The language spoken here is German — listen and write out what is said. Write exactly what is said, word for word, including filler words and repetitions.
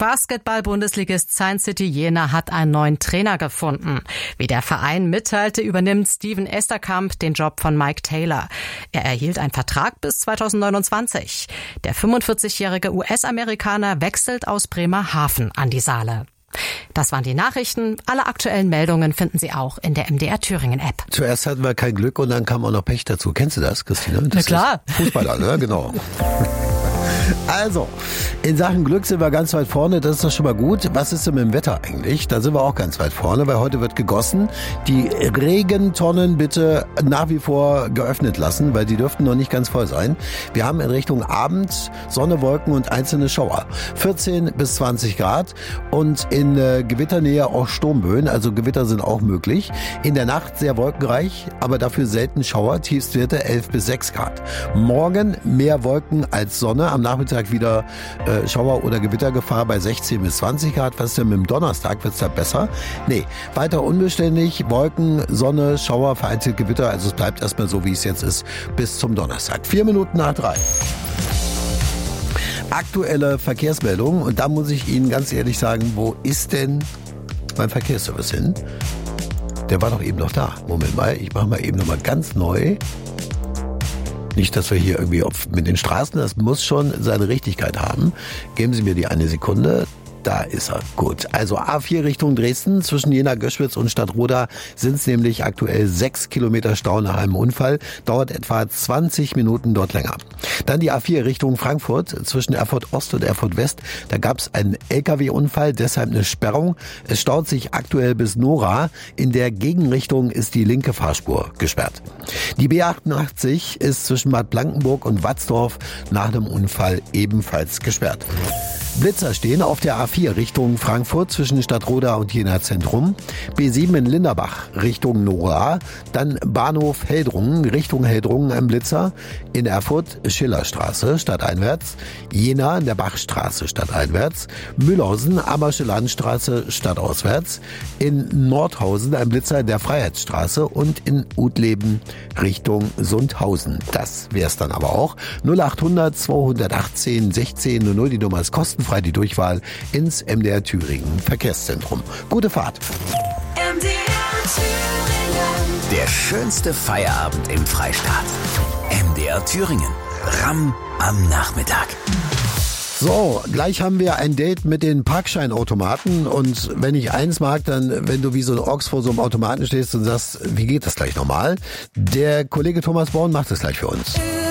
Basketball-Bundesligist Science City Jena hat einen neuen Trainer gefunden. Wie der Verein mitteilte, übernimmt Steven Esterkamp den Job von Mike Taylor. Er erhielt einen Vertrag bis zweitausendneunundzwanzig. Der fünfundvierzigjährige U S-Amerikaner wechselt aus Bremerhaven an die Saale. Das waren die Nachrichten. Alle aktuellen Meldungen finden Sie auch in der M D R Thüringen App. Zuerst hatten wir kein Glück und dann kam auch noch Pech dazu. Kennst du das, Christina? Das Na klar. Fußballer, ne? Genau. Also, in Sachen Glück sind wir ganz weit vorne, das ist doch schon mal gut. Was ist denn mit dem Wetter eigentlich? Da sind wir auch ganz weit vorne, weil heute wird gegossen. Die Regentonnen bitte nach wie vor geöffnet lassen, weil die dürften noch nicht ganz voll sein. Wir haben in Richtung Abend Sonne, Wolken und einzelne Schauer. vierzehn bis zwanzig Grad und in äh, Gewitternähe auch Sturmböen, also Gewitter sind auch möglich. In der Nacht sehr wolkenreich, aber dafür selten Schauer, Tiefstwerte elf bis sechs Grad. Morgen mehr Wolken als Sonne, am Nachmittag wieder äh, Schauer- oder Gewittergefahr bei sechzehn bis zwanzig Grad. Was ist denn mit dem Donnerstag? Wird's da besser? Nee, weiter unbeständig, Wolken, Sonne, Schauer, vereinzelt Gewitter. Also es bleibt erstmal so, wie es jetzt ist, bis zum Donnerstag. Vier Minuten nach drei. Aktuelle Verkehrsmeldung. Und da muss ich Ihnen ganz ehrlich sagen, wo ist denn mein Verkehrsservice hin? Der war doch eben noch da. Moment mal, ich mache mal eben noch mal ganz neu. Nicht, dass wir hier irgendwie auf, mit den Straßen, das muss schon seine Richtigkeit haben. Geben Sie mir die eine Sekunde. Da ist er. Gut. Also A vier Richtung Dresden. Zwischen Jena, Göschwitz und Stadtroda sind es nämlich aktuell sechs Kilometer Stau nach einem Unfall. Dauert etwa zwanzig Minuten dort länger. Dann die A vier Richtung Frankfurt. Zwischen Erfurt Ost und Erfurt West. Da gab es einen L K W-Unfall, deshalb eine Sperrung. Es staut sich aktuell bis Nora. In der Gegenrichtung ist die linke Fahrspur gesperrt. Die B achtundachtzig ist zwischen Bad Blankenburg und Watzdorf nach einem Unfall ebenfalls gesperrt. Blitzer stehen auf der A vier Richtung Frankfurt zwischen Stadtroda und Jena Zentrum, B sieben in Linderbach Richtung Nora, dann Bahnhof Heldrungen Richtung Heldrungen ein Blitzer, in Erfurt Schillerstraße stadteinwärts, Jena in der Bachstraße stadteinwärts, Mühlhausen Ammersche Landstraße stadtauswärts, in Nordhausen ein Blitzer in der Freiheitsstraße und in Utleben Richtung Sundhausen. Das wär's dann aber auch. null achthundert zweihundertachtzehn sechzehn null null, die Nummer ist kostenlos. Frei die Durchwahl ins M D R Thüringen Verkehrszentrum. Gute Fahrt. M D R Thüringen. Der schönste Feierabend im Freistaat. M D R Thüringen. Ramm am Nachmittag. So, gleich haben wir ein Date mit den Parkscheinautomaten und wenn ich eins mag, dann wenn du wie so ein Ochs vor so einem Automaten stehst und sagst, wie geht das gleich nochmal? Der Kollege Thomas Born macht das gleich für uns.